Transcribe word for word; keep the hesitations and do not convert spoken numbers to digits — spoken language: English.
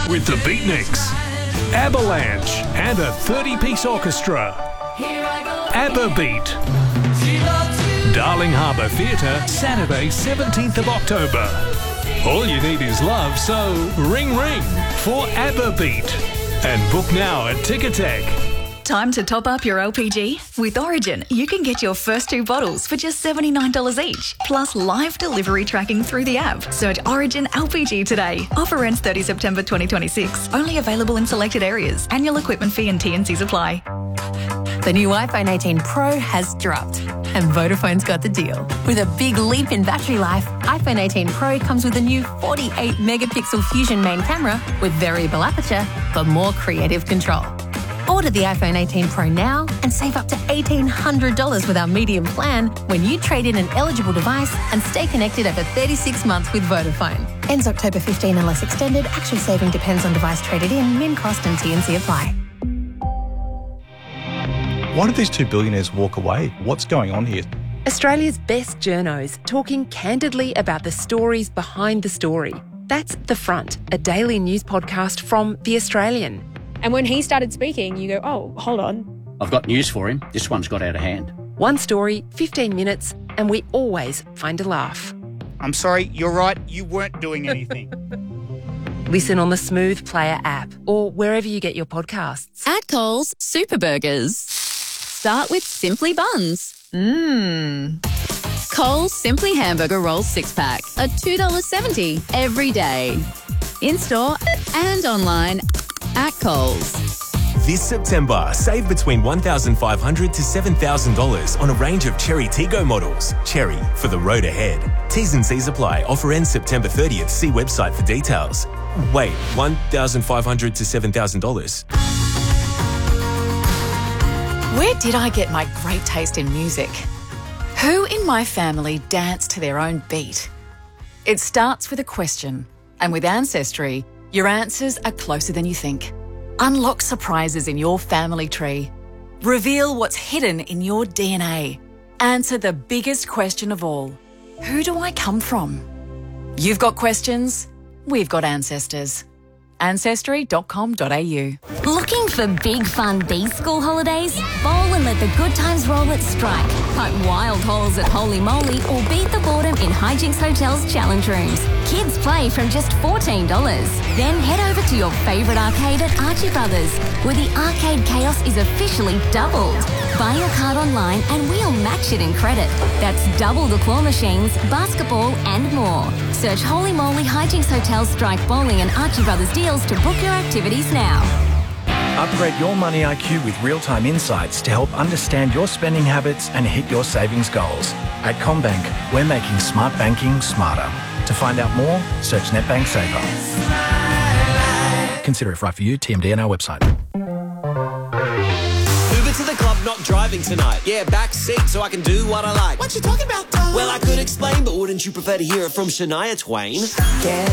with the Beatniks, Avalanche and a thirty-piece orchestra. ABBA Beat. Darling Harbour Theatre, Saturday seventeenth of October. All you need is love, so ring ring for ABBA Beat. And book now at Ticketek. Time to top up your L P G? With Origin, you can get your first two bottles for just seventy-nine dollars each, plus live delivery tracking through the app. Search Origin L P G today. Offer ends thirtieth of September twenty twenty-six. Only available in selected areas. Annual equipment fee and T and Cs apply. The new iPhone eighteen Pro has dropped, and Vodafone's got the deal. With a big leap in battery life, iPhone eighteen Pro comes with a new forty-eight megapixel Fusion main camera with variable aperture for more creative control. Order the iPhone eighteen Pro now and save up to eighteen hundred dollars with our medium plan when you trade in an eligible device and stay connected over thirty-six months with Vodafone. Ends October fifteenth unless extended. Actual saving depends on device traded in. Min cost and T and C apply. Why did these two billionaires walk away? What's going on here? Australia's best journos talking candidly about the stories behind the story. That's The Front, a daily news podcast from The Australian. And when he started speaking, you go, oh, hold on. I've got news for him. This one's got out of hand. One story, fifteen minutes, and we always find a laugh. I'm sorry, you're right, you weren't doing anything. Listen on the Smooth Player app or wherever you get your podcasts. At Coles, Super Burgers. Start with Simply Buns. Mmm. Coles Simply Hamburger Rolls six-pack are two dollars seventy every day. In-store and online at Coles. This September, save between one thousand five hundred dollars to seven thousand dollars on a range of Cherry Tiggo models. Cherry, for the road ahead. T's and C's apply. Offer ends September thirtieth. See website for details. Wait, one thousand five hundred dollars to seven thousand dollars? Where did I get my great taste in music? Who in my family danced to their own beat? It starts with a question, and with Ancestry, your answers are closer than you think. Unlock surprises in your family tree. Reveal what's hidden in your D N A. Answer the biggest question of all. Who do I come from? You've got questions, we've got ancestors. ancestry dot com dot a u. Looking for big fun these school holidays? Bowl and let the good times roll at Strike. Cut wild holes at Holy Moly or beat the boredom in Hijinks Hotel's challenge rooms. Kids play from just fourteen dollars. Then head over to your favourite arcade at Archie Brothers, where the arcade chaos is officially doubled. Buy your card online and we'll match it in credit. That's double the claw machines, basketball and more. Search Holy Moly Hijinks Hotel, Strike Bowling and Archie Brothers deals to book your activities now. Upgrade your money I Q with real-time insights to help understand your spending habits and hit your savings goals. At CommBank, we're making smart banking smarter. To find out more, search NetBank Saver. Consider if right for you. T M D on our website. Uber to the club, not driving tonight. Yeah, back seat so I can do what I like. What you talking about, Tom? Well, I could explain, but wouldn't you prefer to hear it from Shania Twain? Yeah.